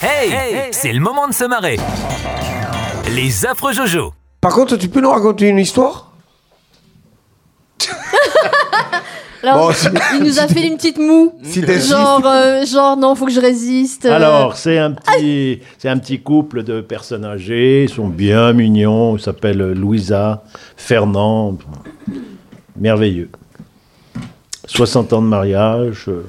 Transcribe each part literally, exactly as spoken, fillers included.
Hey, hey, c'est le moment de se marrer. Les affreux Jojo. Par contre, tu peux nous raconter une histoire? Alors, Bon, si- il nous a fait une petite moue. Si t'insistes. genre, euh, genre, non, faut que je résiste. euh. Alors, c'est un petit, c'est un petit couple de personnes âgées, ils sont bien mignons, ils s'appellent Louisa, Fernand, merveilleux. soixante ans de mariage. euh.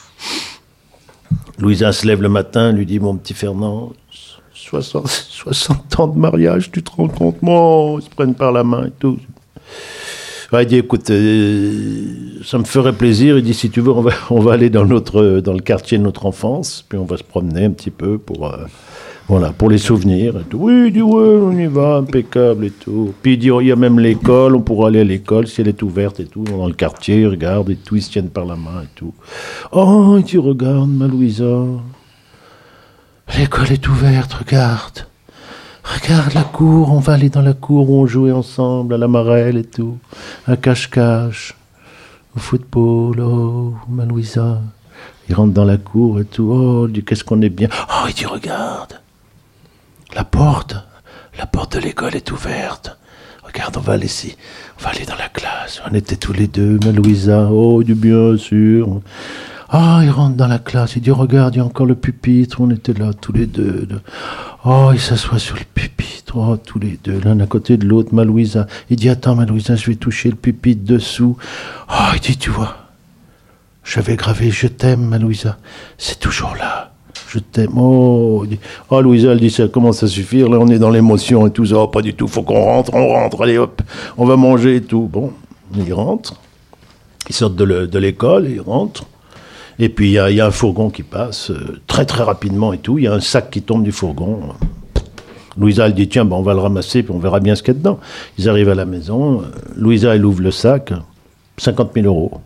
Louisa se lève le matin, lui dit, mon petit Fernand, soixante, soixante ans de mariage, tu te rends compte, moi, ils se prennent par la main et tout. Ouais, il dit, écoute, euh, ça me ferait plaisir. Il dit, si tu veux, on va, on va aller dans, notre, dans le quartier de notre enfance, puis on va se promener un petit peu pour, euh, voilà, pour les souvenirs et tout. Oui, il dit, ouais, on y va, impeccable et tout. Puis il dit, oh, il y a même l'école, on pourra aller à l'école si elle est ouverte et tout. Dans le quartier, ils regardent et tout, ils se tiennent par la main et tout. Oh, il dit, regarde, ma Louisa, l'école est ouverte, regarde. Regarde la cour, on va aller dans la cour où on jouait ensemble, à la marelle et tout, à cache-cache, au football, oh, ma Louisa. Il rentre dans la cour et tout, oh, il dit, qu'est-ce qu'on est bien. Oh, il dit, regarde, la porte, la porte de l'école est ouverte. Regarde, on va aller ici, on va aller dans la classe. On était tous les deux, ma Louisa, oh, du bien sûr. Ah, il rentre dans la classe, il dit, regarde, il y a encore le pupitre, on était là tous les deux. Oh, il s'assoit sur le pupitre, oh, tous les deux, l'un à côté de l'autre, ma Louisa. Il dit, attends, ma Louisa, je vais toucher le pupitre dessous. Oh, il dit, tu vois, j'avais gravé, je t'aime, ma Louisa, c'est toujours là. Je t'aime, oh, il dit, oh, Louisa, elle dit, ça commence à suffire, là, on est dans l'émotion et tout ça, oh, pas du tout, faut qu'on rentre, on rentre, allez, hop, on va manger et tout. Bon, il rentre, ils sortent de, le, de l'école, ils rentrent. Et puis, il y, y a un fourgon qui passe euh, très, très rapidement et tout. Il y a un sac qui tombe du fourgon. Louisa, elle dit, tiens, ben, on va le ramasser, puis on verra bien ce qu'il y a dedans. Ils arrivent à la maison. Euh, Louisa, elle ouvre le sac. cinquante mille euros.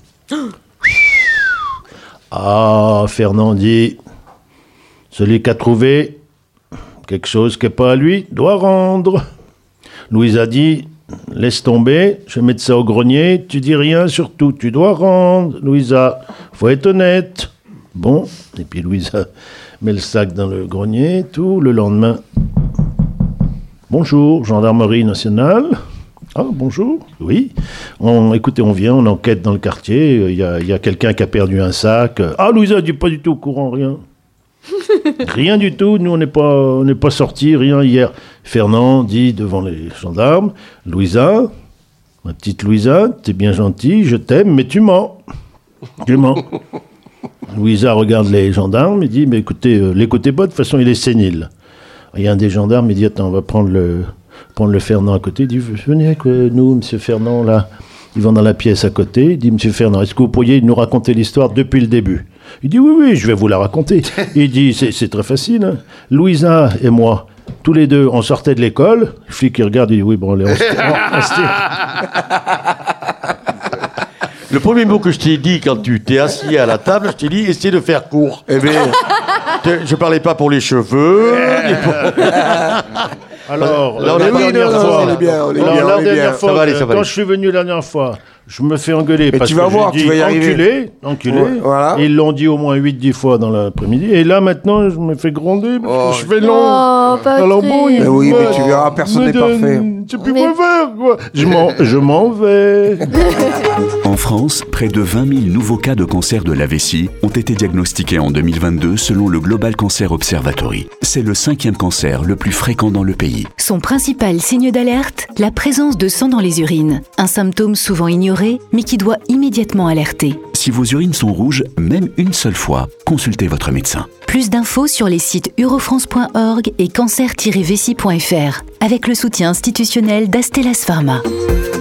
Ah, Fernand dit, celui qui a trouvé quelque chose qui n'est pas à lui doit rendre. Louisa dit, laisse tomber, je vais mettre ça au grenier, tu dis rien surtout, tu dois rendre, Louisa, faut être honnête. Bon, et puis Louisa met le sac dans le grenier, tout, le lendemain. Bonjour, gendarmerie nationale. Ah, bonjour, oui. On, écoutez, on vient, on enquête dans le quartier, il y a, y a quelqu'un qui a perdu un sac. Ah, Louisa dit pas du tout au courant, rien. Rien du tout, nous on n'est pas, on n'est pas sortis, rien hier. Fernand dit devant les gendarmes, Louisa, ma petite Louisa, t'es bien gentille, je t'aime, mais tu mens. Tu mens. Louisa regarde les gendarmes et dit, mais écoutez, euh, l'écoutez pas, de toute façon il est sénile. Il y a un des gendarmes, il dit, attends, on va prendre le, prendre le Fernand à côté. Il dit, venez avec nous, monsieur Fernand, là. Ils vont dans la pièce à côté. Il dit, monsieur Fernand, est-ce que vous pourriez nous raconter l'histoire depuis le début? Il dit, oui, oui, je vais vous la raconter. Il dit, c'est, c'est très facile. Hein. Louisa et moi, tous les deux, on sortait de l'école. Le flic, il regarde, il dit, oui, bon, allez, on se on, on se Le premier mot que je t'ai dit quand tu t'es assis à la table, je t'ai dit, essaye de faire court. Eh bien, Je parlais pas pour les cheveux. ni pour- Alors, Là, on la est- oui, dernière non, non, fois, on est bien, on est alors, bien, la on est dernière bien. fois, Ça va aller, ça va quand aller. je suis venu la dernière fois, je me fais engueuler Mais parce tu vas que voir, j'ai tu dit vas y arriver. enculé, enculé. Ouais, voilà. Et ils l'ont dit au moins huit dix fois dans l'après-midi. Et là, maintenant, je me fais gronder parce Oh. que je fais long. Oh, Alors bon, Patrick. il Mais oui, me- mais tu verras, personne me n'est donne- parfait. Je sais plus Mais- quoi faire, quoi. Je m'en, je m'en vais. En France, près de vingt mille nouveaux cas de cancer de la vessie ont été diagnostiqués en deux mille vingt-deux selon le Global Cancer Observatory. C'est le cinquième cancer le plus fréquent dans le pays. Son principal signe d'alerte, la présence de sang dans les urines. Un symptôme souvent ignoré, mais qui doit immédiatement alerter. Si vos urines sont rouges, même une seule fois, consultez votre médecin. Plus d'infos sur les sites eurofrance point org et cancer tiret vessie point f r avec le soutien institutionnel d'Astellas Pharma.